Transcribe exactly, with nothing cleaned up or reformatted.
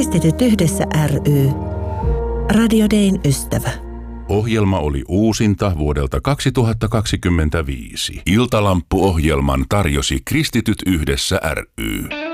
Kristityt yhdessä ry. Radio Dayn ystävä. Ohjelma oli uusinta vuodelta kaksituhattakaksikymmentäviisi. Iltalamppu-ohjelman tarjosi Kristityt yhdessä ry.